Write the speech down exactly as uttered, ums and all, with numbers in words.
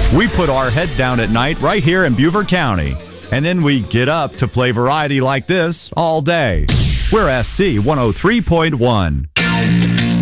We put our head down at night right here in Beaufort County, and then we get up to play variety like this all day. We're S C one oh three point one.